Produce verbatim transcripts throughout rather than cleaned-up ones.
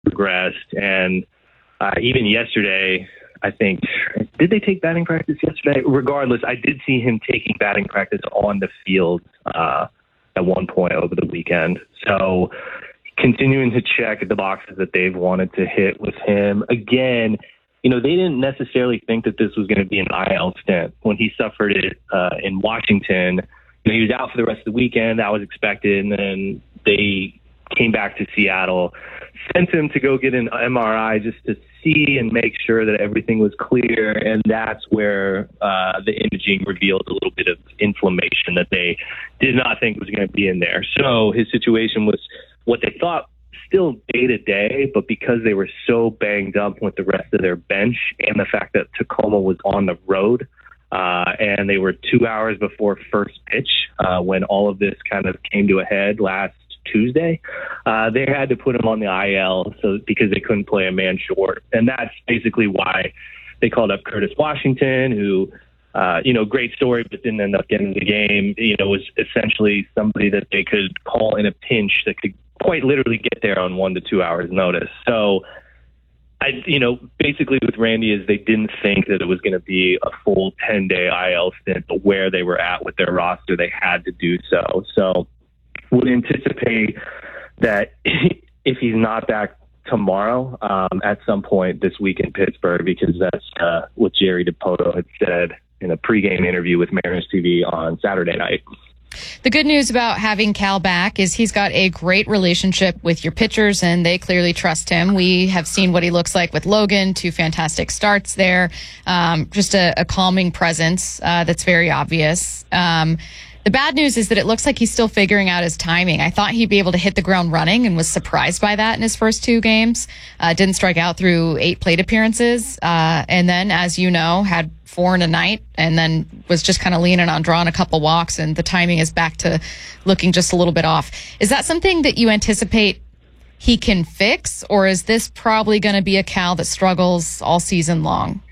progressed. And uh, even yesterday, I think, did they take batting practice yesterday? Regardless, I did see him taking batting practice on the field uh, at one point over the weekend. So continuing to check the boxes that they've wanted to hit with him. Again, you know, they didn't necessarily think that this was going to be an I L stint. When he suffered it uh, in Washington, you know, he was out for the rest of the weekend. That was expected. And then they came back to Seattle, sent him to go get an M R I just to see and make sure that everything was clear. And that's where uh, the imaging revealed a little bit of inflammation that they did not think was going to be in there. So his situation was what they thought still day to day, but because they were so banged up with the rest of their bench and the fact that Tacoma was on the road, uh, and they were two hours before first pitch uh, when all of this kind of came to a head last Tuesday, uh, they had to put him on the I L so because they couldn't play a man short. And that's basically why they called up Curtis Washington, who, uh, you know, great story, but didn't end up getting the game. You know, was essentially somebody that they could call in a pinch that could quite literally get there on one to two hours notice. So, I, you know, basically with Randy is they didn't think that it was going to be a full ten-day I L stint, but where they were at with their roster, they had to do so. So would anticipate that if he's not back tomorrow, um, at some point this week in Pittsburgh, because that's uh, what Jerry DiPoto had said in a pregame interview with Mariners T V on Saturday night. The good news about having Cal back is he's got a great relationship with your pitchers, and they clearly trust him. We have seen what he looks like with Logan, two fantastic starts there, um, just a, a calming presence uh, that's very obvious. Um, the bad news is that it looks like he's still figuring out his timing. I thought he'd be able to hit the ground running and was surprised by that in his first two games. Uh, didn't strike out through eight plate appearances. Uh, and then, as you know, had four in a night and then was just kind of leaning on drawing a couple walks, and the timing is back to looking just a little bit off. Is that something that you anticipate he can fix, or is this probably going to be a Cal that struggles all season long?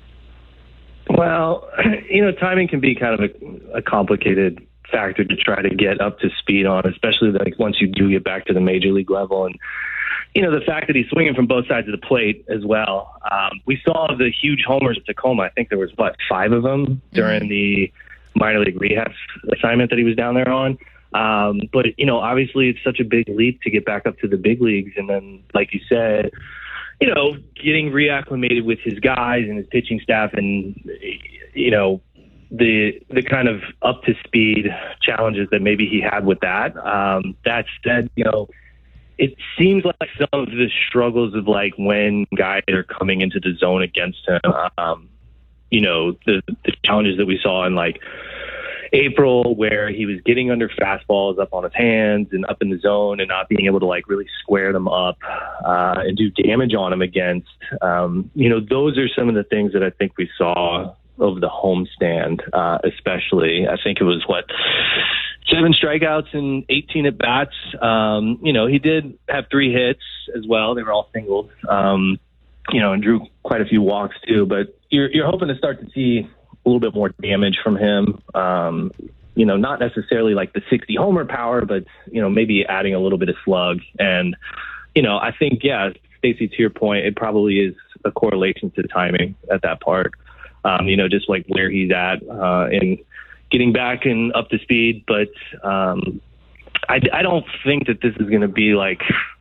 Well, you know, timing can be kind of a, a complicated factor to try to get up to speed on, especially like once you do get back to the major league level. And, you know, the fact that he's swinging from both sides of the plate as well. Um, we saw the huge homers at Tacoma. I think there was, what, five of them during mm-hmm. the minor league rehab assignment that he was down there on. Um, but, you know, obviously it's such a big leap to get back up to the big leagues. And then, like you said, you know, getting reacclimated with his guys and his pitching staff and, you know, the the kind of up to speed challenges that maybe he had with that. Um, that said, you know, it seems like some of the struggles of like when guys are coming into the zone against him, um, you know, the, the challenges that we saw in like April where he was getting under fastballs up on his hands and up in the zone and not being able to like really square them up uh, and do damage on them against, um, you know, those are some of the things that I think we saw over the homestand, uh, especially. I think it was what, seven strikeouts and eighteen at bats. Um, you know, he did have three hits as well. They were all singles, um, you know, and drew quite a few walks too, but you're, you're hoping to start to see a little bit more damage from him. Um, you know, not necessarily like the sixty homer power, but, you know, maybe adding a little bit of slug. And, you know, I think, yeah, Stacey, to your point, it probably is a correlation to timing at that part. Um, you know, just like where he's at uh, in getting back and up to speed. But um, I, I don't think that this is going to be like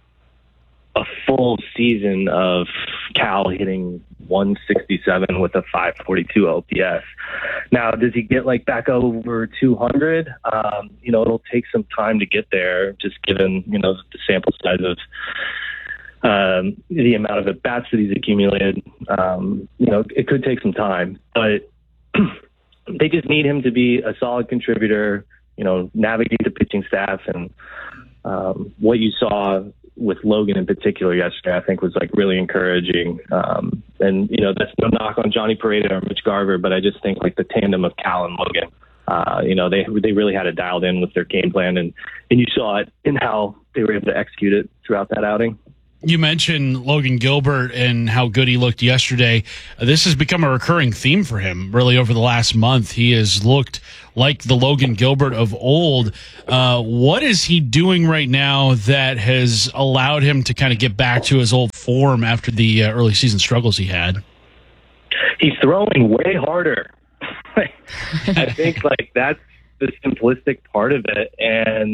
a full season of Cal hitting one sixty-seven with a five forty-two O P S. Now, does he get like back over two hundred? Um, you know, it'll take some time to get there, just given, you know, the sample size of um, the amount of at bats that he's accumulated. Um, you know, it could take some time, but they just need him to be a solid contributor, you know, navigate the pitching staff. And um, what you saw with Logan in particular yesterday, I think was like really encouraging. Um, and, you know, that's no knock on Johnny Pareda or Mitch Garver, but I just think like the tandem of Cal and Logan, uh, you know, they they really had it dialed in with their game plan. And, and you saw it in how they were able to execute it throughout that outing. You mentioned Logan Gilbert and how good he looked yesterday. Uh, this has become a recurring theme for him, really, over the last month. He has looked like the Logan Gilbert of old. Uh, what is he doing right now that has allowed him to kind of get back to his old form after the uh, early season struggles he had? He's throwing way harder. I think like that's the simplistic part of it, and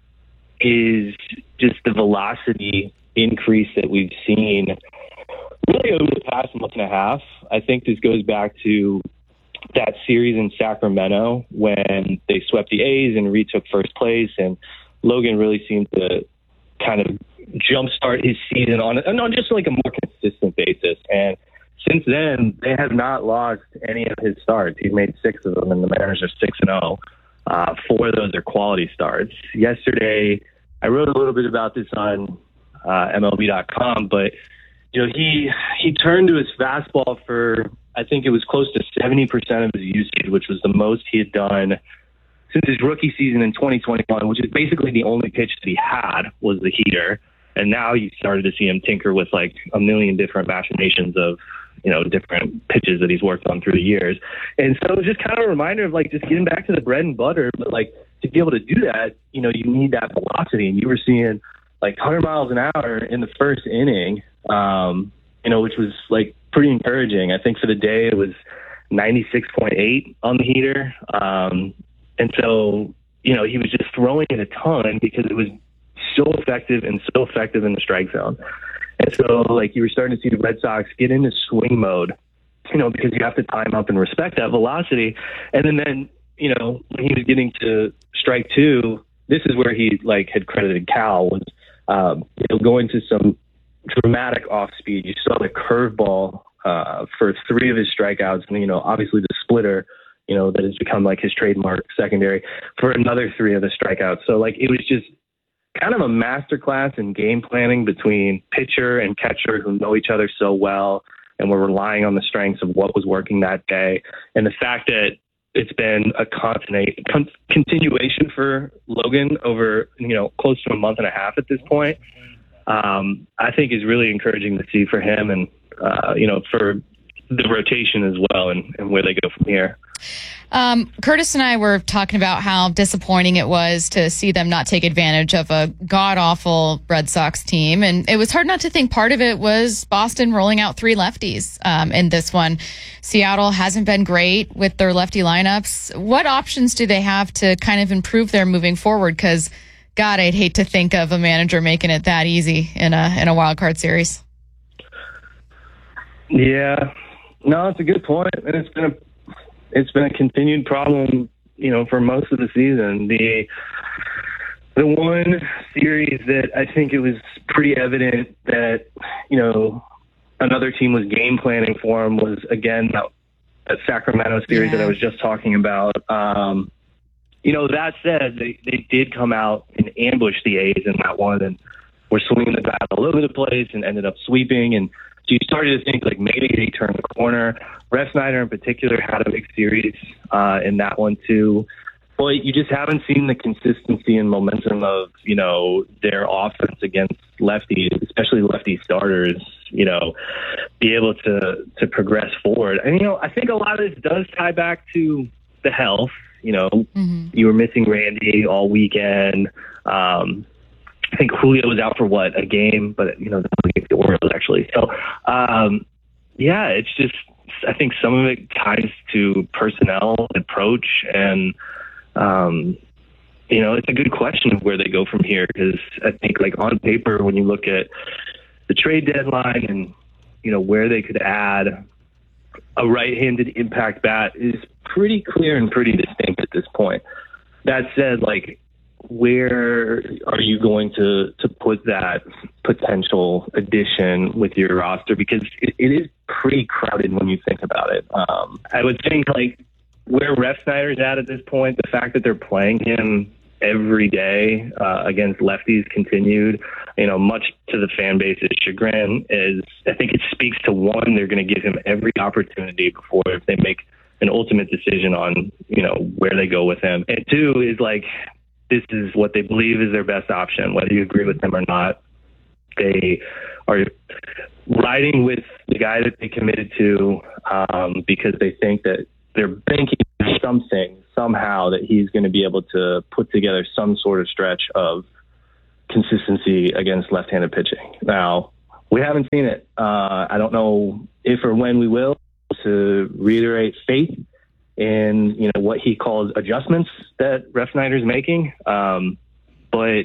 is just the velocity increase that we've seen really over the past month and a half. I think this goes back to that series in Sacramento when they swept the A's and retook first place, and Logan really seemed to kind of jumpstart his season on, on just like a more consistent basis. And since then, they have not lost any of his starts. He's made six of them, and the Mariners are six and zero. Uh, four of those are quality starts. Yesterday, I wrote a little bit about this on uh, M L B dot com, but you know, he he turned to his fastball for, I think it was close to seventy percent of his usage, which was the most he had done since his rookie season in twenty twenty-one, which is basically the only pitch that he had was the heater. And now you started to see him tinker with like a million different machinations of, you know, different pitches that he's worked on through the years. And so it was just kind of a reminder of like just getting back to the bread and butter. But like to be able to do that, you know, you need that velocity. And you were seeing like one hundred miles an hour in the first inning, um, you know, which was like pretty encouraging. I think for the day it was ninety-six point eight on the heater. Um, and so, you know, he was just throwing it a ton because it was so effective and so effective in the strike zone. And so, like, you were starting to see the Red Sox get into swing mode, you know, because you have to time up and respect that velocity. And then, then, you know, when he was getting to strike two, this is where he, like, had credited Cal, was, um, you know, going to some dramatic off speed. You saw the curveball uh, for three of his strikeouts, and, you know, obviously the splitter, you know, that has become, like, his trademark secondary for another three of the strikeouts. So, like, it was just kind of a masterclass in game planning between pitcher and catcher who know each other so well and were relying on the strengths of what was working that day. And the fact that it's been a continu- con- continuation for Logan over, you know, close to a month and a half at this point, um, I think is really encouraging to see for him and, uh, you know, for the rotation as well and, and where they go from here. Um, Curtis and I were talking about how disappointing it was to see them not take advantage of a god-awful Red Sox team. And it was hard not to think part of it was Boston rolling out three lefties um, in this one. Seattle hasn't been great with their lefty lineups. What options do they have to kind of improve their moving forward? Because, God, I'd hate to think of a manager making it that easy in a in a wild card series. Yeah. No, it's a good point. And it's been a It's been a continued problem, you know, for most of the season. The the one series that I think it was pretty evident that, you know, another team was game planning for him was, again, that, that Sacramento series yeah. that I was just talking about. Um, you know, that said, they, they did come out and ambush the A's in that one and were swinging the bat all over the place and ended up sweeping. And so you started to think, like, maybe they turned the corner. Refsnyder in particular had a big series uh, in that one, too. But you just haven't seen the consistency and momentum of, you know, their offense against lefties, especially lefty starters, you know, be able to, to progress forward. And, you know, I think a lot of this does tie back to the health. You know, mm-hmm. you were missing Randy all weekend. Um I think Julio was out for what, a game, but you know, the Orioles actually. So, um, yeah, it's just, I think some of it ties to personnel approach, and um, you know, it's a good question of where they go from here, because I think, like, on paper, when you look at the trade deadline and you know where they could add a right-handed impact bat is pretty clear and pretty distinct at this point. That said, like, where are you going to, to put that potential addition with your roster? Because it, it is pretty crowded when you think about it. Um, I would think, like, where Refsnyder's at at this point, the fact that they're playing him every day uh, against lefties continued, you know, much to the fan base's chagrin, is I think it speaks to, one, they're going to give him every opportunity before if they make an ultimate decision on, you know, where they go with him. And two is, like, this is what they believe is their best option, whether you agree with them or not. they are riding with the guy that they committed to um, because they think that they're banking something, somehow, that he's going to be able to put together some sort of stretch of consistency against left-handed pitching. Now, we haven't seen it. Uh, I don't know if or when we will. To reiterate faith in, you know, what he calls adjustments that Refsnyder's making. Um, but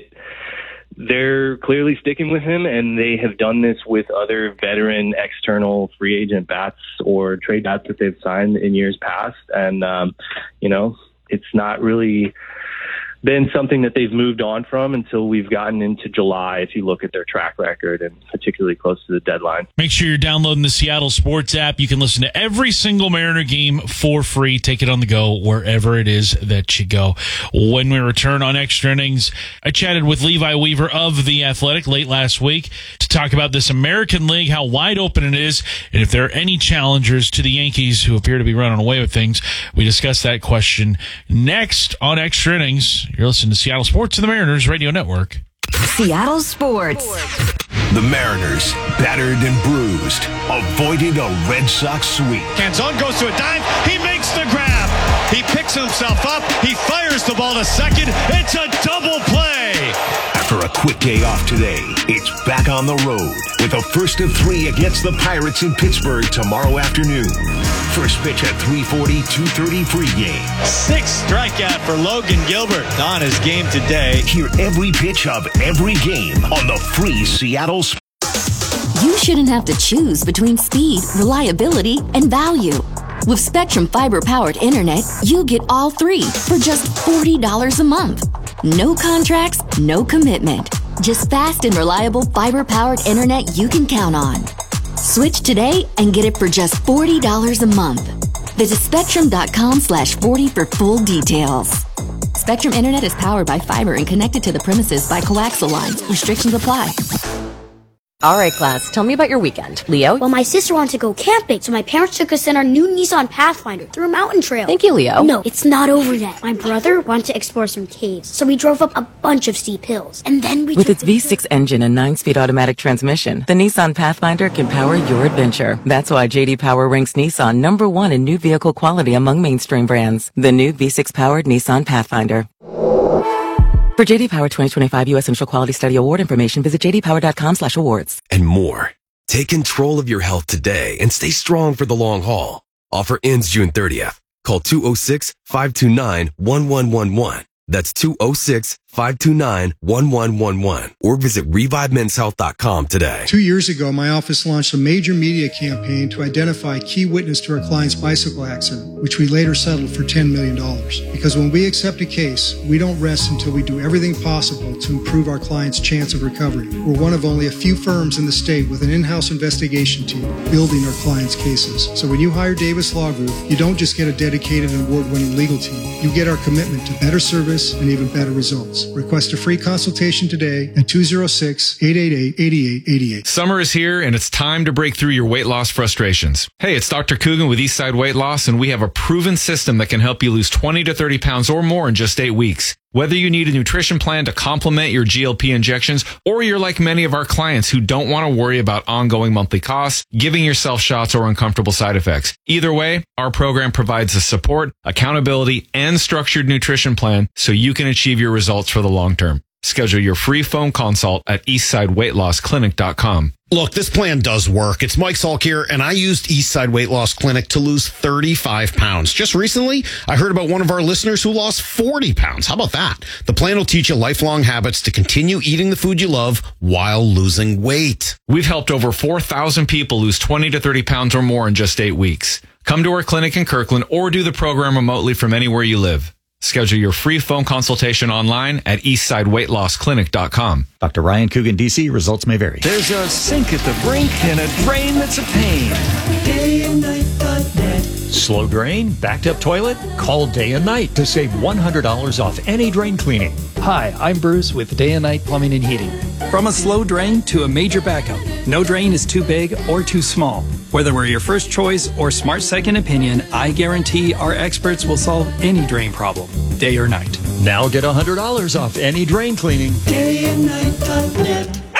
they're clearly sticking with him, and they have done this with other veteran external free agent bats or trade bats that they've signed in years past. And, um, you know, it's not really been something that they've moved on from until we've gotten into July, if you look at their track record, and particularly close to the deadline. Make sure you're downloading the Seattle Sports app. You can listen to every single Mariner game for free. Take it on the go wherever it is that you go. When we return on Extra Innings, I chatted with Levi Weaver of The Athletic late last week to talk about this American League, how wide open it is, and if there are any challengers to the Yankees who appear to be running away with things. We discussed that question next on Extra Innings. You're listening to Seattle Sports and the Mariners Radio Network. Seattle Sports. The Mariners, battered and bruised, avoided a Red Sox sweep. Canzone goes to a dive. He makes the grab. He picks himself up. He fires the ball to second. It's a double play. After a quick day off today, it's back on the road with a first of three against the Pirates in Pittsburgh tomorrow afternoon. First pitch at three forty, two thirty pregame. Sixth strikeout for Logan Gilbert on his game today. Hear every pitch of every game on the free Seattle Sports. You shouldn't have to choose between speed, reliability, and value. With Spectrum fiber-powered internet, you get all three for just forty dollars a month. No contracts, no commitment. Just fast and reliable fiber-powered internet you can count on. Switch today and get it for just forty dollars a month. Visit spectrum.com slash 40 for full details. Spectrum Internet is powered by fiber and connected to the premises by coaxial lines. Restrictions apply. All right, class, tell me about your weekend. Leo? Well, my sister wanted to go camping, so my parents took us in our new Nissan Pathfinder through a mountain trail. Thank you, Leo. No, it's not over yet. My brother wanted to explore some caves, so we drove up a bunch of steep hills. And then we With took its V six engine and nine-speed automatic transmission, the Nissan Pathfinder can power your adventure. That's why J D Power ranks Nissan number one in new vehicle quality among mainstream brands. The new V six-powered Nissan Pathfinder. For J D Power twenty twenty-five U S Initial Quality Study Award information, visit j d power dot com slash awards. And more. Take control of your health today and stay strong for the long haul. Offer ends June thirtieth. Call two oh six, five two nine, one one one one. That's two oh six, five two nine, one one one one. Or visit revive men's health dot com today. Two years ago, my office launched a major media campaign to identify key witness to our client's bicycle accident, which we later settled for ten million dollars. Because when we accept a case, we don't rest until we do everything possible to improve our client's chance of recovery. We're one of only a few firms in the state with an in-house investigation team building our clients' cases. So when you hire Davis Law Group, you don't just get a dedicated and award-winning legal team. You get our commitment to better service and even better results. Request a free consultation today at two oh six, eight eight eight, eight eight eight eight. Summer is here and it's time to break through your weight loss frustrations. Hey, it's Doctor Coogan with Eastside Weight Loss, and we have a proven system that can help you lose twenty to thirty pounds or more in just eight weeks. Whether you need a nutrition plan to complement your G L P injections, or you're like many of our clients who don't want to worry about ongoing monthly costs, giving yourself shots, or uncomfortable side effects. Either way, our program provides the support, accountability, and structured nutrition plan so you can achieve your results for the long term. Schedule your free phone consult at eastside weight loss clinic dot com. Look, this plan does work. It's Mike Salk here, and I used Eastside Weight Loss Clinic to lose thirty-five pounds. Just recently, I heard about one of our listeners who lost forty pounds. How about that? The plan will teach you lifelong habits to continue eating the food you love while losing weight. We've helped over four thousand people lose twenty to thirty pounds or more in just eight weeks. Come to our clinic in Kirkland or do the program remotely from anywhere you live. Schedule your free phone consultation online at eastside weight loss clinic dot com. Doctor Ryan Coogan, D C. Results may vary. There's a sink at the brink and a drain that's a pain. day and night dot net. Slow drain? Backed up toilet? Call Day and Night to save one hundred dollars off any drain cleaning. Hi, I'm Bruce with Day and Night Plumbing and Heating. From a slow drain to a major backup, no drain is too big or too small. Whether we're your first choice or smart second opinion, I guarantee our experts will solve any drain problem, day or night. Now get one hundred dollars off any drain cleaning. day and night dot net.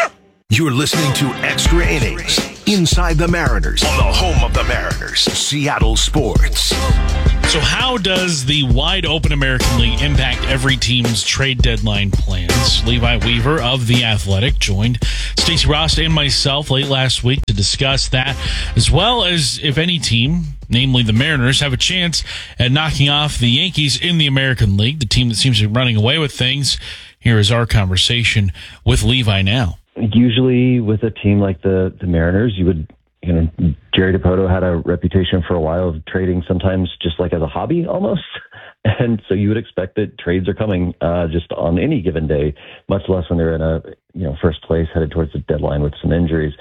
You're listening to Extra Innings, Inside the Mariners, on the home of the Mariners, Seattle Sports. So how does the wide open American League impact every team's trade deadline plans? Levi Weaver of The Athletic joined Stacey Rost and myself late last week to discuss that, as well as if any team, namely the Mariners, have a chance at knocking off the Yankees in the American League, the team that seems to be running away with things. Here is our conversation with Levi now. Usually with a team like the, the Mariners, you would, you know, Jerry Dipoto had a reputation for a while of trading sometimes just like as a hobby almost. And so you would expect that trades are coming uh, just on any given day, much less when they're in a, you know, first place headed towards the deadline with some injuries.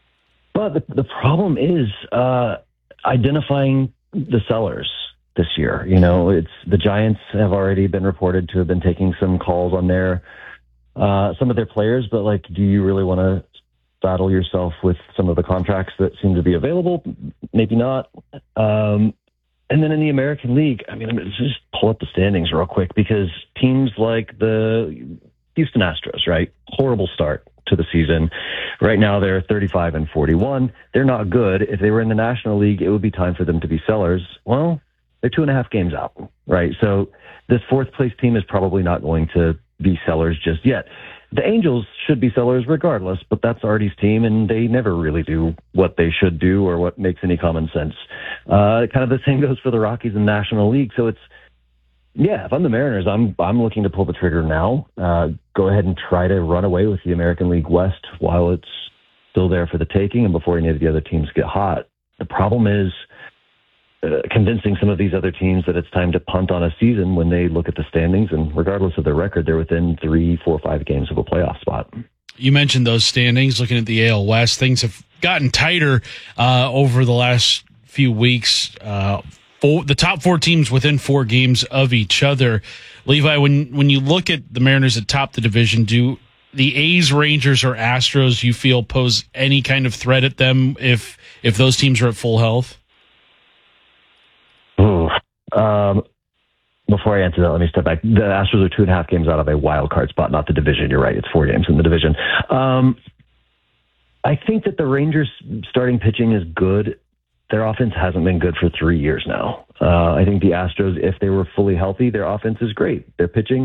But the, the problem is uh, identifying the sellers this year. You know, it's the Giants have already been reported to have been taking some calls on their Uh, some of their players, but like, do you really want to battle yourself with some of the contracts that seem to be available? Maybe not. Um, and then in the American League, I mean, let's just pull up the standings real quick, because teams like the Houston Astros, right? Horrible start to the season. Right now they're thirty-five and forty-one. They're not good. If they were in the National League, it would be time for them to be sellers. Well, they're two and a half games out, right? So this fourth place team is probably not going to be sellers just yet. The Angels should be sellers regardless, but that's Artie's team, and they never really do what they should do or what makes any common sense. Uh, kind of the same goes for the Rockies in the National League. So it's, yeah, if I'm the Mariners, I'm I'm looking to pull the trigger now. Uh, go ahead and try to run away with the American League West while it's still there for the taking and before any of the other teams get hot. The problem is Uh, convincing some of these other teams that it's time to punt on a season when they look at the standings, and regardless of their record, they're within three, four, five games of a playoff spot. You mentioned those standings. Looking at the A L West, things have gotten tighter uh, over the last few weeks. Uh, four, the top four teams within four games of each other. Levi, when when you look at the Mariners that top the division, do the A's, Rangers, or Astros you feel pose any kind of threat at them if if those teams are at full health? Um, before I answer that, let me step back. The Astros are two and a half games out of a wild card spot, not the division. You're right. It's four games in the division. Um, I think that the Rangers starting pitching is good. Their offense hasn't been good for three years now. Uh, I think the Astros, if they were fully healthy, their offense is great. Their pitching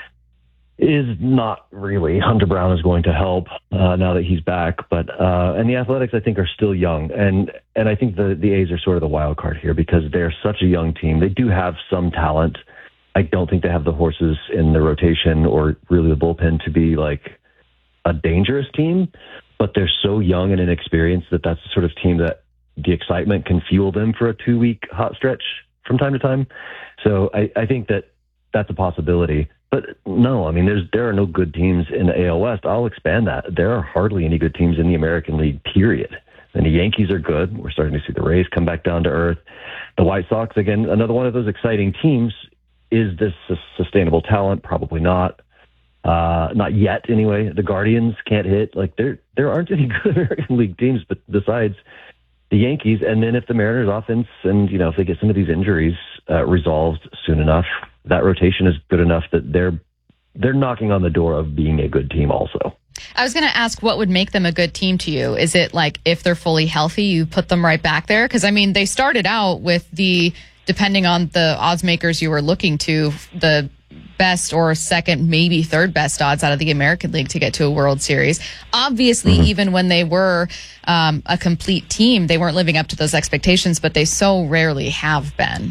is not really. Hunter Brown is going to help uh, now that he's back, but uh, and the Athletics I think are still young, and and I think the the A's are sort of the wild card here because they're such a young team. They do have some talent. I don't think they have the horses in the rotation or really the bullpen to be like a dangerous team, but they're so young and inexperienced that that's the sort of team that the excitement can fuel them for a two week hot stretch from time to time. So I, I think that that's a possibility. But no, I mean, there's there are no good teams in the A L West. I'll expand that. There are hardly any good teams in the American League, period. And the Yankees are good. We're starting to see the Rays come back down to earth. The White Sox, again, another one of those exciting teams. Is this a sustainable talent? Probably not. Uh, not yet, anyway. The Guardians can't hit. Like, there there aren't any good American League teams but besides the Yankees. And then if the Mariners offense and, you know, if they get some of these injuries uh, resolved soon enough, that rotation is good enough that they're they're knocking on the door of being a good team also. I was going to ask, what would make them a good team to you? Is it like if they're fully healthy, you put them right back there? Because, I mean, they started out with the, depending on the odds makers you were looking to, the best or second, maybe third best odds out of the American League to get to a World Series. Obviously, mm-hmm. even when they were um, a complete team, they weren't living up to those expectations, but they so rarely have been.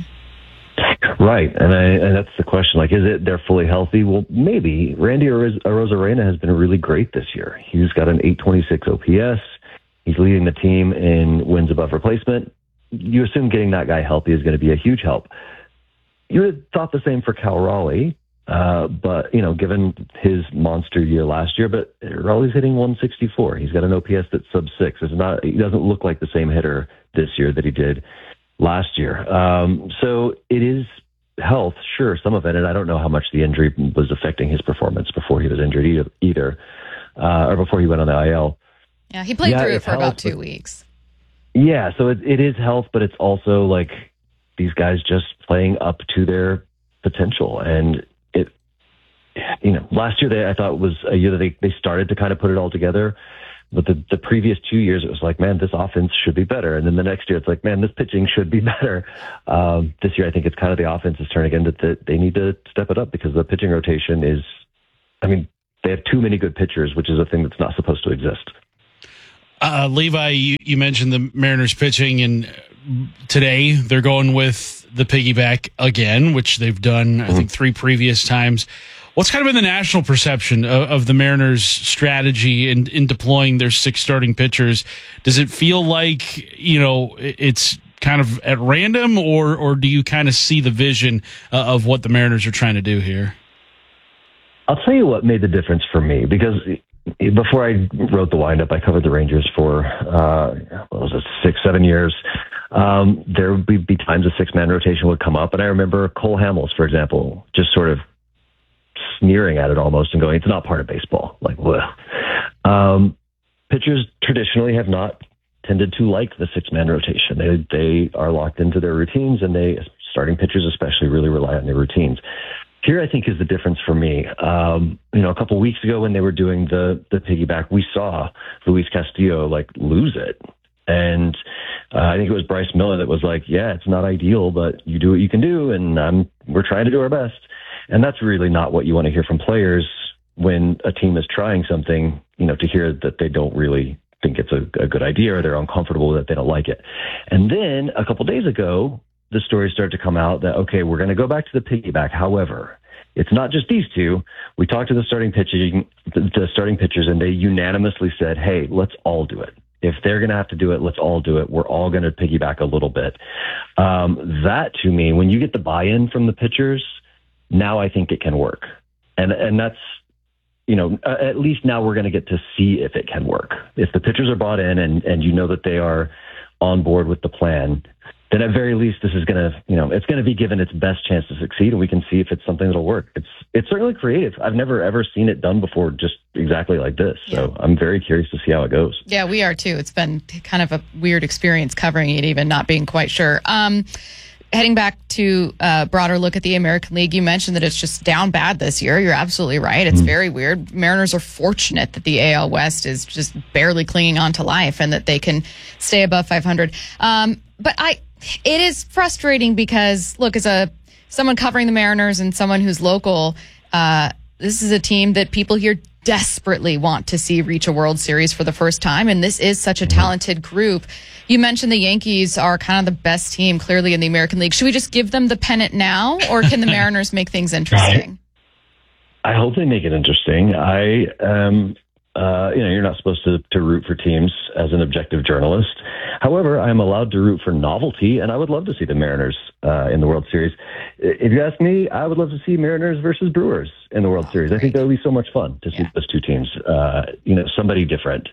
Right, and, I, and that's the question. Like, is it they're fully healthy? Well, maybe. Randy Arozarena has been really great this year. He's got an eight twenty-six O P S. He's leading the team in wins above replacement. You assume getting that guy healthy is going to be a huge help. You would have thought the same for Cal Raleigh, uh, but, you know, given his monster year last year, but Raleigh's hitting one sixty-four. He's got an O P S that's sub six. It's not, he doesn't look like the same hitter this year that he did last year. Um, so it is health, sure, some of it, and I don't know how much the injury was affecting his performance before he was injured either, either uh, or before he went on the I L. Yeah, he played yeah, through it for health, about two but, weeks. Yeah, so it, it is health, but it's also like these guys just playing up to their potential. And it, you know, last year they, I thought was a year that they, they started to kind of put it all together. But the, the previous two years, it was like, man, this offense should be better. And then the next year, it's like, man, this pitching should be better. Um, this year, I think it's kind of the offense is turning into that they need to step it up because the pitching rotation is, I mean, they have too many good pitchers, which is a thing that's not supposed to exist. Uh, Levi, you, you mentioned the Mariners pitching, and today they're going with the piggyback again, which they've done, I think, three previous times. What's kind of been the national perception of, of the Mariners' strategy in, in deploying their six starting pitchers? Does it feel like, you know, it's kind of at random, or or do you kind of see the vision uh, of what the Mariners are trying to do here? I'll tell you what made the difference for me, because before I wrote the windup, I covered the Rangers for, uh, what was it, six, seven years. Um, there would be, be times a six-man rotation would come up, and I remember Cole Hamels, for example, just sort of sneering at it almost and going, it's not part of baseball. Like, well, um, pitchers traditionally have not tended to like the six-man rotation. They they are locked into their routines, and they starting pitchers especially really rely on their routines. Here, I think, is the difference for me. Um, you know, a couple of weeks ago when they were doing the the piggyback, we saw Luis Castillo like lose it. And uh, I think it was Bryce Miller that was like, yeah, it's not ideal, but you do what you can do, and um, we're trying to do our best. And that's really not what you want to hear from players when a team is trying something, you know, to hear that they don't really think it's a, a good idea or they're uncomfortable with it, they don't like it. And then a couple days ago, the stories started to come out that, okay, we're going to go back to the piggyback. However, it's not just these two. We talked to the starting pitching, the starting pitchers, and they unanimously said, hey, let's all do it. If they're going to have to do it, let's all do it. We're all going to piggyback a little bit. Um, that, to me, when you get the buy-in from the pitchers, now I think it can work. And and that's, you know, at least now we're going to get to see if it can work. If the pitchers are bought in and, and you know that they are on board with the plan, then at very least this is going to, you know, it's going to be given its best chance to succeed, and we can see if it's something that'll work. It's it's certainly creative. I've never, ever seen it done before just exactly like this. Yeah. So I'm very curious to see how it goes. Yeah, we are too. It's been kind of a weird experience covering it, even not being quite sure. Um, Heading back to a broader look at the American League, you mentioned that it's just down bad this year. You're absolutely right. It's mm-hmm. very weird. Mariners are fortunate that the A L West is just barely clinging on to life and that they can stay above five hundred. Um, but I, it is frustrating because, look, as a someone covering the Mariners and someone who's local, uh, this is a team that people here desperately want to see reach a World Series for the first time, and this is such a talented group. You mentioned the Yankees are kind of the best team, clearly, in the American League. Should we just give them the pennant now, or can the Mariners make things interesting? I hope they make it interesting. I, um, uh, you know, you're not supposed to, to root for teams as an objective journalist. However, I'm allowed to root for novelty, and I would love to see the Mariners uh, in the World Series. If you ask me, I would love to see Mariners versus Brewers in the World oh, Series. Great. I think that would be so much fun to see yeah. those two teams. Uh, you know, somebody different.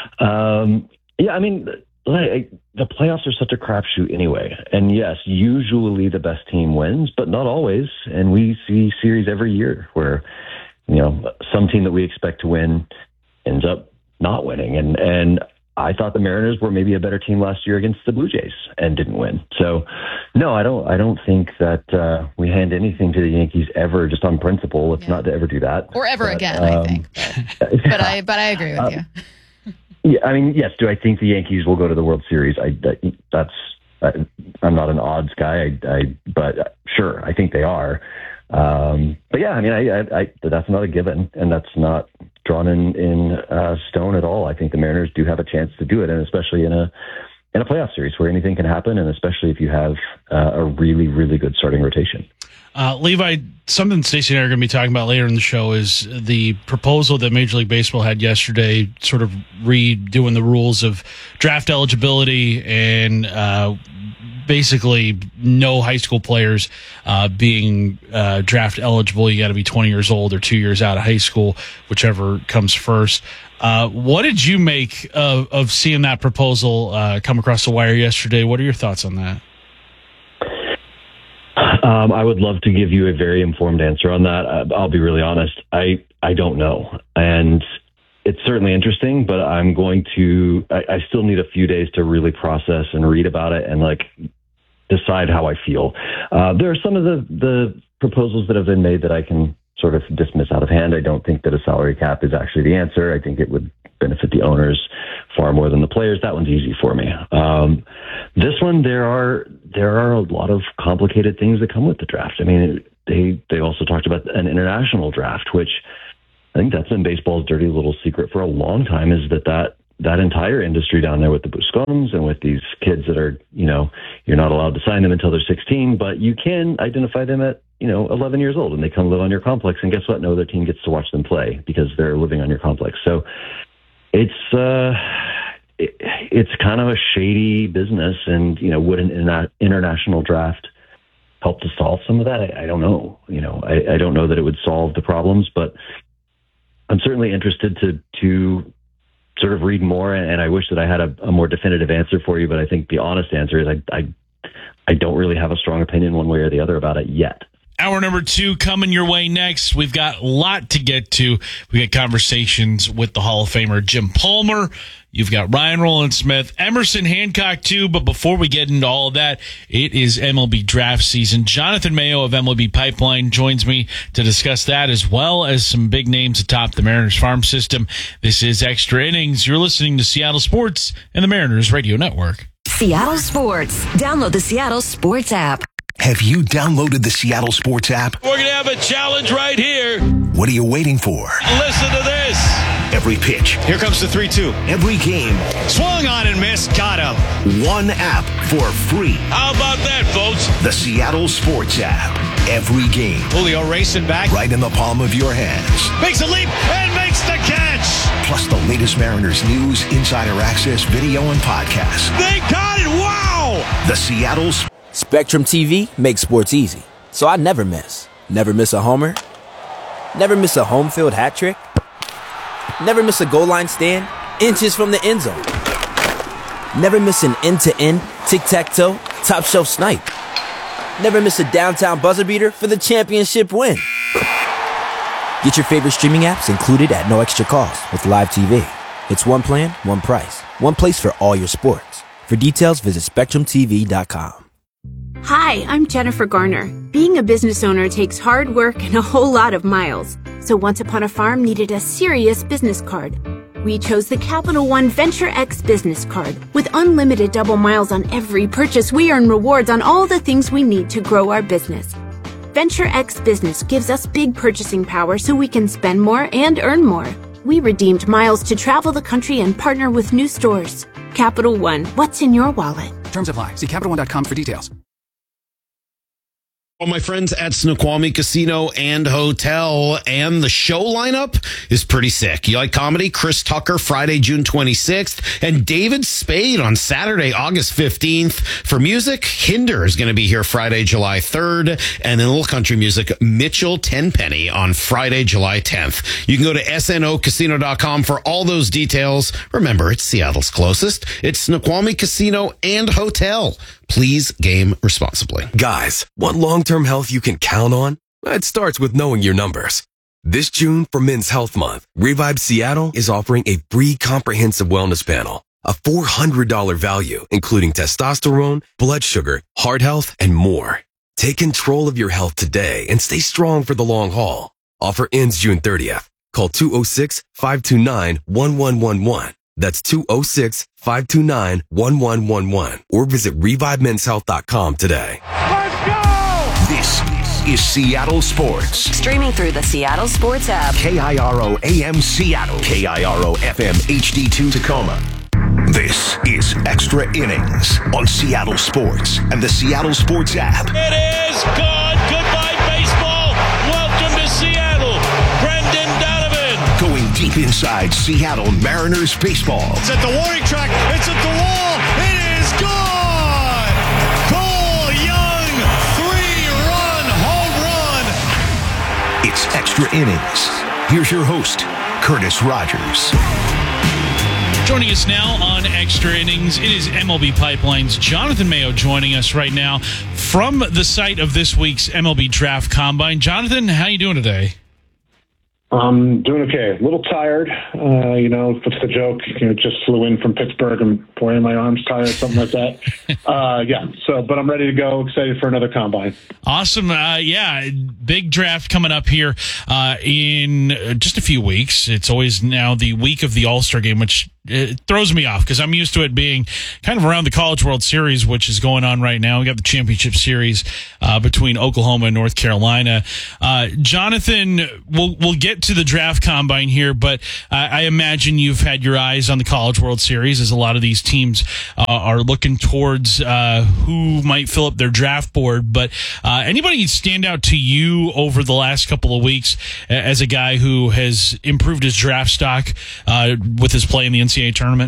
Um, yeah, I mean. Like, the playoffs are such a crapshoot anyway. And yes, usually the best team wins, but not always. And we see series every year where, you know, some team that we expect to win ends up not winning. And, and I thought the Mariners were maybe a better team last year against the Blue Jays and didn't win. So no, I don't, I don't think that uh, we hand anything to the Yankees ever just on principle. It's yeah. not to ever do that. Or ever but, again, um, I think. But, but I, but I agree with uh, you. Yeah, I mean, yes. Do I think the Yankees will go to the World Series? I, that's I, I'm not an odds guy, I, I, but sure, I think they are. Um, but yeah, I mean, I, I, I, that's not a given, and that's not drawn in in uh, stone at all. I think the Mariners do have a chance to do it, and especially in a in a playoff series where anything can happen, and especially if you have uh, a really, really good starting rotation. Uh, Levi, something Stacey and I are going to be talking about later in the show is the proposal that Major League Baseball had yesterday, sort of redoing the rules of draft eligibility and uh, basically no high school players uh, being uh, draft eligible. You got to be twenty years old or two years out of high school, whichever comes first. Uh, what did you make of, of seeing that proposal uh, come across the wire yesterday? What are your thoughts on that? Um, I would love to give you a very informed answer on that. Uh, I'll be really honest. I, I don't know. And it's certainly interesting, but I'm going to, I, I still need a few days to really process and read about it and like decide how I feel. Uh, there are some of the, the proposals that have been made that I can sort of dismiss out of hand. I don't think that a salary cap is actually the answer. I think it would benefit the owners far more than the players. That one's easy for me. Um, this one, there are there are a lot of complicated things that come with the draft. I mean, they they also talked about an international draft, which I think that's been baseball's dirty little secret for a long time, is that that, that entire industry down there with the Buscones and with these kids that are, you know, you're not allowed to sign them until they're sixteen, but you can identify them at, you know, eleven years old, and they come live on your complex, and guess what? No other team gets to watch them play because they're living on your complex. So it's, uh, it, it's kind of a shady business, and, you know, would an interna- international draft help to solve some of that? I, I don't know. You know, I, I don't know that it would solve the problems, but I'm certainly interested to, to sort of read more, and I wish that I had a, a more definitive answer for you, but I think the honest answer is I, I, I don't really have a strong opinion one way or the other about it yet. Hour number two coming your way next. We've got a lot to get to. We got conversations with the Hall of Famer Jim Palmer. You've got Ryan Rowland-Smith, Emerson Hancock too. But before we get into all of that, it is M L B draft season. Jonathan Mayo of M L B Pipeline joins me to discuss that, as well as some big names atop the Mariners farm system. This is Extra Innings. You're listening to Seattle Sports and the Mariners Radio Network. Seattle Sports. Download the Seattle Sports app. Have you downloaded the Seattle Sports app? We're going to have a challenge right here. What are you waiting for? Listen to this. Every pitch. Here comes the three two. Every game. Swung on and missed. Got him. One app for free. How about that, folks? The Seattle Sports app. Every game. Julio racing back. Right in the palm of your hands. Makes a leap and makes the catch. Plus the latest Mariners news, insider access, video, and podcasts. They got it. Wow. The Seattle Sports. Spectrum T V makes sports easy, so I never miss. Never miss a homer. Never miss a home field hat trick. Never miss a goal line stand inches from the end zone. Never miss an end-to-end, tic-tac-toe, top-shelf snipe. Never miss a downtown buzzer beater for the championship win. Get your favorite streaming apps included at no extra cost with Live T V. It's one plan, one price, one place for all your sports. For details, visit spectrum t v dot com. Hi, I'm Jennifer Garner. Being a business owner takes hard work and a whole lot of miles. So Once Upon a Farm needed a serious business card. We chose the Capital One Venture X business card. With unlimited double miles on every purchase, we earn rewards on all the things we need to grow our business. Venture X Business gives us big purchasing power so we can spend more and earn more. We redeemed miles to travel the country and partner with new stores. Capital One, what's in your wallet? Terms apply. See Capital One dot com for details. All my friends at Snoqualmie Casino and Hotel, and the show lineup is pretty sick. You like comedy? Chris Tucker, Friday, June twenty-sixth, and David Spade on Saturday, August fifteenth. For music, Hinder is going to be here Friday, July third, and then little country music, Mitchell Tenpenny on Friday, July tenth. You can go to S N O casino dot com for all those details. Remember, it's Seattle's closest. It's Snoqualmie Casino and Hotel. Please game responsibly. Guys, want long-term health you can count on? It starts with knowing your numbers. This June, for Men's Health Month, Revive Seattle is offering a free comprehensive wellness panel, a four hundred dollars value, including testosterone, blood sugar, heart health, and more. Take control of your health today and stay strong for the long haul. Offer ends June thirtieth. Call two oh six, five two nine, one one one one. That's two oh six, five two nine, one one one one. Or visit revive men's health dot com today. Let's go! This is Seattle Sports. Streaming through the Seattle Sports app. K I R O A M Seattle. K I R O F M H D two Tacoma. This is Extra Innings on Seattle Sports and the Seattle Sports app. It is gone. Goodbye, baseball. Welcome to Seattle. Brendan Donovan. Going deep inside Seattle Mariners baseball. It's at the warning track. It's at the wall. It is gone. Cole Young, three-run home run. It's Extra Innings. Here's your host, Curtis Rogers. Joining us now on Extra Innings, it is M L B Pipeline's Jonathan Mayo joining us right now from the site of this week's M L B Draft Combine. Jonathan, how you doing today? I'm doing okay. A little tired. Uh, you know, what's the joke? You know, just flew in from Pittsburgh and boy, my arm's tired, something like that. Uh, yeah. So, but I'm ready to go. Excited for another combine. Awesome. Uh, yeah. Big draft coming up here uh, in just a few weeks. It's always now the week of the All-Star game, which it throws me off because I'm used to it being kind of around the College World Series, which is going on right now. We got the championship series uh, between Oklahoma and North Carolina. Uh, Jonathan, we'll we'll get to the draft combine here, but uh, I imagine you've had your eyes on the College World Series as a lot of these teams uh, are looking towards uh, who might fill up their draft board. But uh, anybody stand out to you over the last couple of weeks as a guy who has improved his draft stock uh, with his play in the N C double A tournament?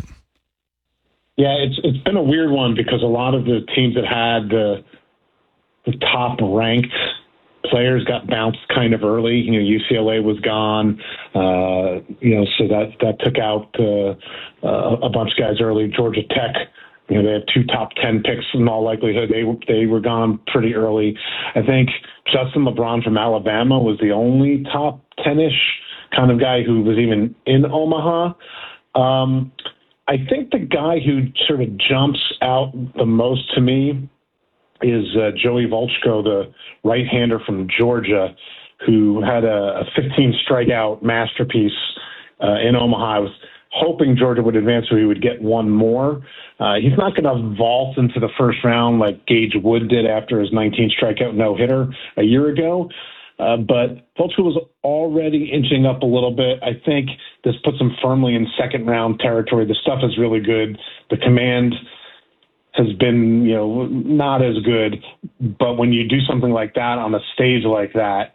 Yeah, it's it's been a weird one because a lot of the teams that had the the top ranked players got bounced kind of early. You know, U C L A was gone. Uh, you know, so that that took out uh, uh, a bunch of guys early. Georgia Tech, you know, they had two top ten picks in all likelihood. They they were gone pretty early. I think Justin LeBron from Alabama was the only top ten-ish kind of guy who was even in Omaha. Um, I think the guy who sort of jumps out the most to me is uh, Joey Volchko, the right-hander from Georgia, who had a, a fifteen strikeout masterpiece uh, in Omaha. I was hoping Georgia would advance so he would get one more. Uh, he's not going to vault into the first round like Gage Wood did after his nineteen strikeout no-hitter a year ago. Uh, but Volchko was already inching up a little bit. I think this puts him firmly in second round territory. The stuff is really good. The command has been, you know, not as good. But when you do something like that on a stage like that,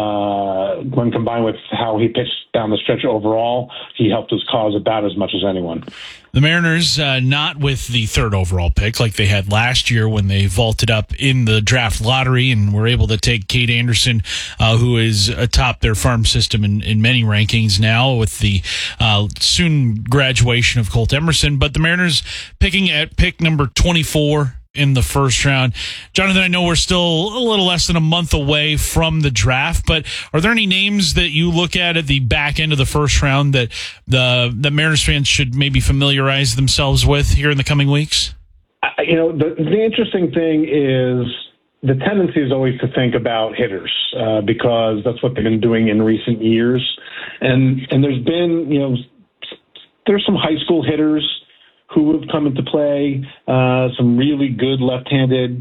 uh, when combined with how he pitched down the stretch overall, he helped his cause about as much as anyone. The Mariners, uh, not with the third overall pick like they had last year when they vaulted up in the draft lottery and were able to take Cade Anderson, uh, who is atop their farm system in, in many rankings now with the uh, soon graduation of Colt Emerson. But the Mariners picking at pick number twenty-four in the first round. Jonathan, I know we're still a little less than a month away from the draft, but are there any names that you look at at the back end of the first round that the, the Mariners fans should maybe familiarize themselves with here in the coming weeks? You know, the, the interesting thing is the tendency is always to think about hitters uh, because that's what they've been doing in recent years. And, and there's been, you know, there's some high school hitters who have come into play, uh, some really good left-handed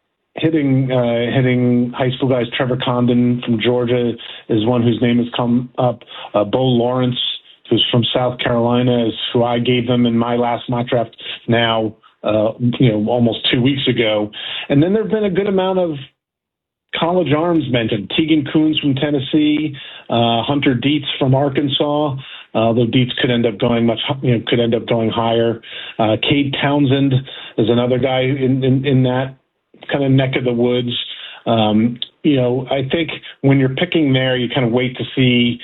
hitting uh, hitting high school guys. Trevor Condon from Georgia is one whose name has come up. Uh, Bo Lawrence, who's from South Carolina, is who I gave them in my last mock draft now, uh, you know, almost two weeks ago. And then there have been a good amount of college arms mentioned. Tegan Coons from Tennessee, uh, Hunter Dietz from Arkansas. Uh, though Dietz could end up going much, you know, could end up going higher. Uh, Cade Townsend is another guy in, in, in that kind of neck of the woods. Um, you know, I think when you're picking there, you kind of wait to see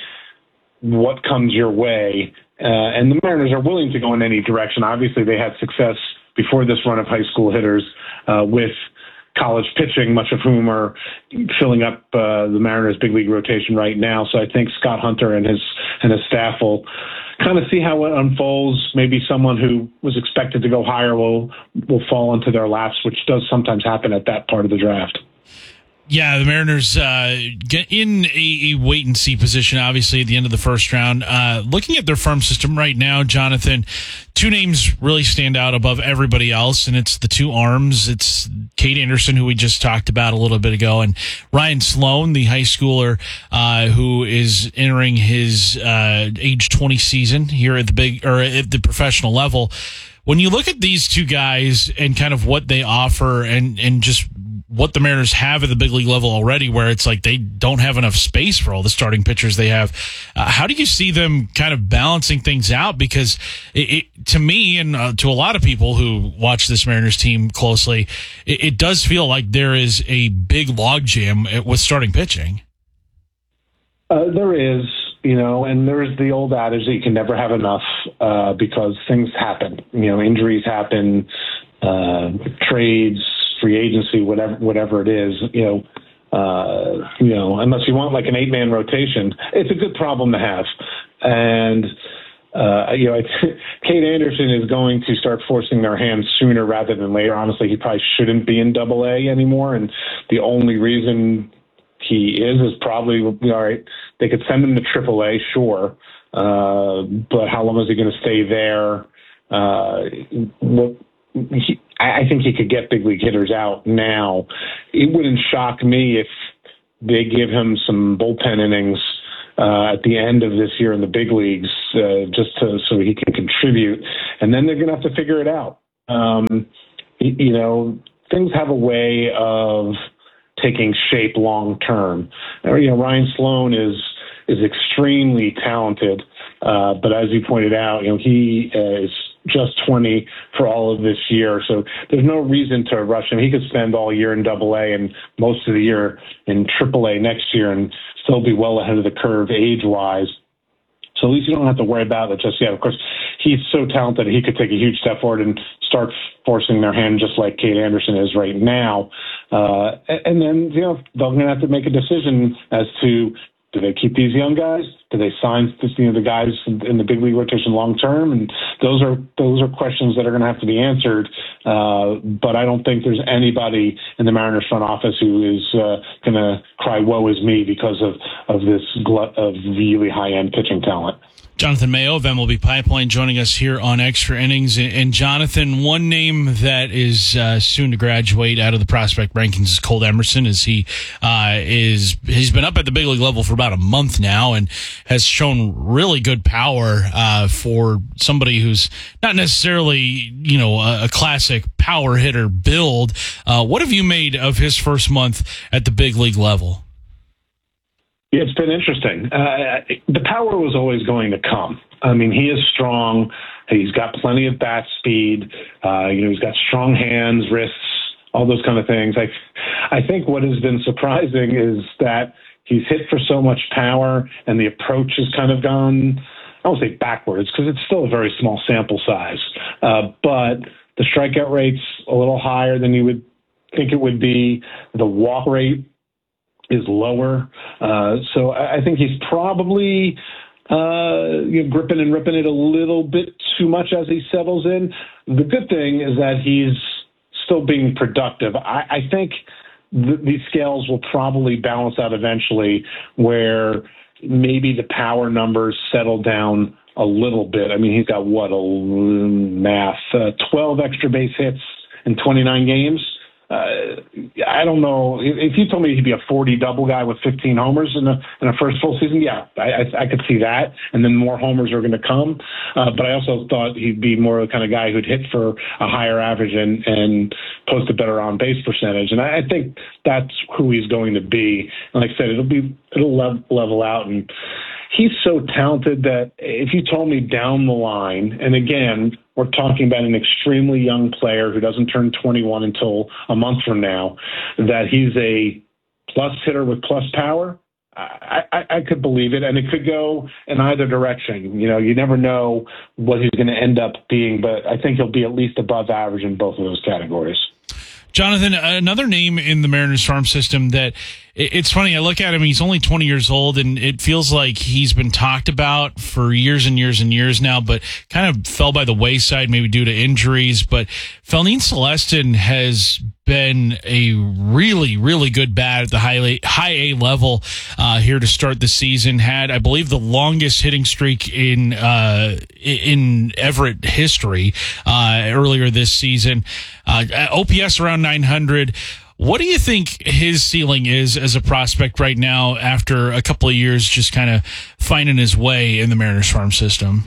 what comes your way. Uh, and the Mariners are willing to go in any direction. Obviously, they had success before this run of high school hitters uh, with college pitching, much of whom are filling up uh, the Mariners' big league rotation right now. So I think Scott Hunter and his and his staff will kind of see how it unfolds. Maybe someone who was expected to go higher will will fall into their laps, which does sometimes happen at that part of the draft. Yeah, the Mariners uh, get in a, a wait-and-see position, obviously, at the end of the first round. Uh, looking at their farm system right now, Jonathan, two names really stand out above everybody else, and it's the two arms. It's Cade Anderson, who we just talked about a little bit ago, and Ryan Sloan, the high schooler uh, who is entering his uh, age twenty season here at the big or at the professional level. When you look at these two guys and kind of what they offer and, and just what the Mariners have at the big league level already, where it's like they don't have enough space for all the starting pitchers they have, uh, how do you see them kind of balancing things out? Because it, it, to me and uh, to a lot of people who watch this Mariners team closely, it, it does feel like there is a big logjam with starting pitching. Uh, there is. You know, and there's the old adage that you can never have enough uh, because things happen. You know, injuries happen, uh, trades, free agency, whatever, whatever it is. You know, uh, you know, unless you want like an eight-man rotation, it's a good problem to have. And, uh, you know, Cade Anderson is going to start forcing their hand sooner rather than later. Honestly, he probably shouldn't be in Double A anymore. And the only reason he is is probably, all right, they could send him to Triple A, sure. Uh, but how long is he going to stay there? Uh, what, he, I think he could get big league hitters out now. It wouldn't shock me if they give him some bullpen innings uh, at the end of this year in the big leagues, uh, just to, so he can contribute. And then they're going to have to figure it out. Um, you know, things have a way of taking shape long term. You know, Ryan Sloan is is extremely talented, uh, but as you pointed out, you know, he uh, is just twenty for all of this year, so there's no reason to rush him. He could spend all year in Double A and most of the year in Triple A next year and still be well ahead of the curve age-wise. So at least you don't have to worry about it just yet. Of course, he's so talented he could take a huge step forward and start forcing their hand just like Cade Anderson is right now. Uh, and then, you know, they're going to have to make a decision as to, do they keep these young guys? Do they sign you know, the guys in the big league rotation long term? And those are those are questions that are going to have to be answered. Uh, but I don't think there's anybody in the Mariners front office who is uh, going to cry "woe is me" because of of this glut of really high end pitching talent. Jonathan Mayo of M L B Pipeline joining us here on Extra Innings. And Jonathan, one name that is uh, soon to graduate out of the prospect rankings is Cole Emerson, as he uh, is he's been up at the big league level for about a month now and has shown really good power uh, for somebody who's not necessarily, you know, a, a classic power hitter build. Uh, what have you made of his first month at the big league level? Yeah, it's been interesting. Uh, the power was always going to come. I mean, he is strong. He's got plenty of bat speed. Uh, you know, he's got strong hands, wrists, all those kind of things. I, I think what has been surprising is that he's hit for so much power, and the approach has kind of gone, I won't say backwards, because it's still a very small sample size. Uh, but the strikeout rate's a little higher than you would think it would be. The walk rate is lower. Uh, so I, I think he's probably uh, you know, gripping and ripping it a little bit too much as he settles in. The good thing is that he's still being productive. I, I think th- these scales will probably balance out eventually, where maybe the power numbers settle down a little bit. I mean, he's got what, a math, uh, twelve extra base hits in twenty-nine games. Uh, I don't know. If you told me he'd be a forty double guy with fifteen homers in a in a first full season, yeah, I, I, I could see that. And then more homers are going to come. Uh, but I also thought he'd be more the kind of guy who'd hit for a higher average and, and post a better on base percentage. And I, I think that's who he's going to be. And like I said, it'll be it'll level, level out. And he's so talented that if you told me down the line, and again, we're talking about an extremely young player who doesn't turn twenty-one until a month from now, that he's a plus hitter with plus power, I, I, I could believe it. And it could go in either direction. You know, you never know what he's going to end up being, but I think he'll be at least above average in both of those categories. Jonathan, another name in the Mariners farm system that it's funny. I look at him, he's only twenty years old, and it feels like he's been talked about for years and years and years now, but kind of fell by the wayside, maybe due to injuries. But Felnin Celestin has been a really, really good bat at the high, high A level uh, here to start the season. Had, I believe, the longest hitting streak in uh, in Everett history uh, earlier this season. Uh, O P S around nine hundred. What do you think his ceiling is as a prospect right now after a couple of years just kind of finding his way in the Mariners farm system?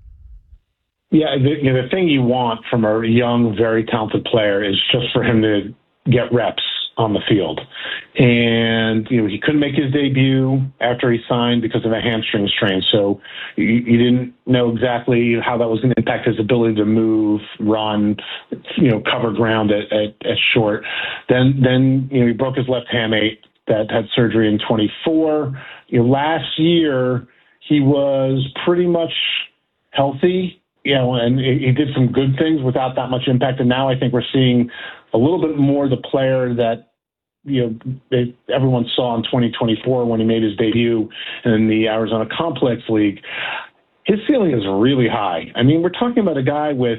Yeah, the, you know, the thing you want from a young, very talented player is just for him to get reps on the field. And, you know, he couldn't make his debut after he signed because of a hamstring strain. So you, you didn't know exactly how that was going to impact his ability to move, run, you know, cover ground at, at, at short. Then, then, you know, he broke his left hamate that had surgery in twenty-four. You know, last year he was pretty much healthy, you know, and he did some good things without that much impact. And now I think we're seeing a little bit more the player that you know, they, everyone saw in twenty twenty-four when he made his debut in the Arizona Complex League, his ceiling is really high. I mean, we're talking about a guy with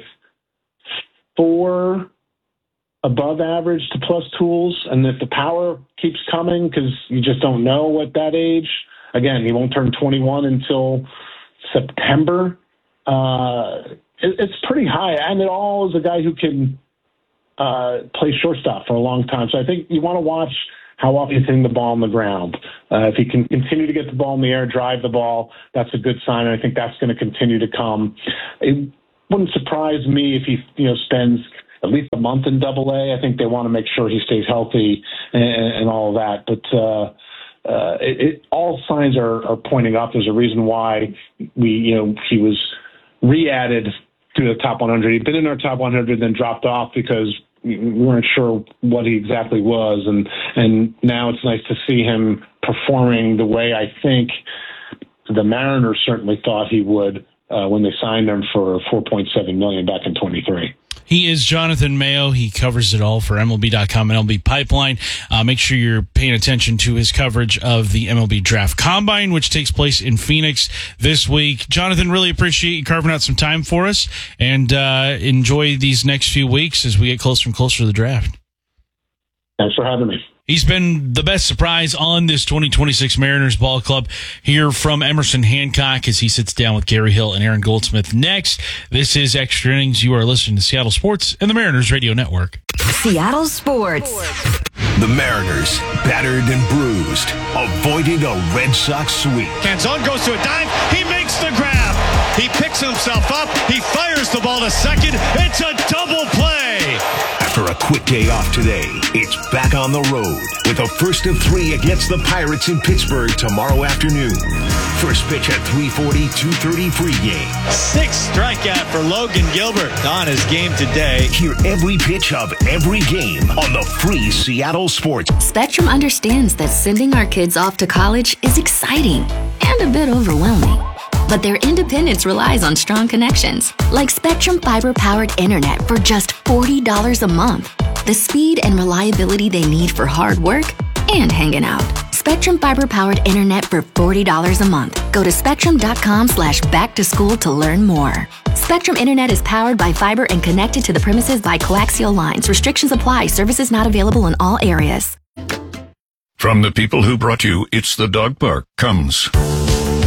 four above average to plus tools, and if the power keeps coming, because you just don't know at that age, again, he won't turn twenty-one until September. Uh, it, it's pretty high, and it all is a guy who can uh, play shortstop for a long time. So I think you want to watch how often he's hitting the ball on the ground. Uh, if he can continue to get the ball in the air, drive the ball, that's a good sign, and I think that's going to continue to come. It wouldn't surprise me if he, you know, spends at least a month in Double A. I think they want to make sure he stays healthy and, and all of that. But uh, uh, it, it, all signs are, are pointing up. There's a reason why we, you know, he was re-added to the top one hundred. He'd been in our top one hundred, then dropped off because we weren't sure what he exactly was. And, and now it's nice to see him performing the way I think the Mariners certainly thought he would uh, when they signed him for four point seven million dollars back in twenty-three. He is Jonathan Mayo. He covers it all for M L B dot com and M L B Pipeline. Uh, make sure you're paying attention to his coverage of the M L B Draft Combine, which takes place in Phoenix this week. Jonathan, really appreciate you carving out some time for us, and uh, enjoy these next few weeks as we get closer and closer to the draft. Thanks for having me. He's been the best surprise on this twenty twenty-six Mariners ball club. Hear from Emerson Hancock as he sits down with Gary Hill and Aaron Goldsmith next. This is Extra Innings. You are listening to Seattle Sports and the Mariners Radio Network. Seattle Sports. The Mariners, battered and bruised, avoided a Red Sox sweep. Canzone goes to a dive. He makes the grab. He picks himself up. He fires the ball to second. It's a double play. After a quick day off today, it's back on the road with a first of three against the Pirates in Pittsburgh tomorrow afternoon. First pitch at three forty, two thirty pregame. Sixth strikeout for Logan Gilbert on his game today. Hear every pitch of every game on the free Seattle Sports. Spectrum understands that sending our kids off to college is exciting and a bit overwhelming. But their independence relies on strong connections, like Spectrum fiber-powered internet for just forty dollars a month. The speed and reliability they need for hard work and hanging out. Spectrum fiber-powered internet for forty dollars a month. Go to spectrum.com slash back to school to learn more. Spectrum Internet is powered by fiber and connected to the premises by coaxial lines. Restrictions apply. Services not available in all areas. From the people who brought you It's the Dog Park comes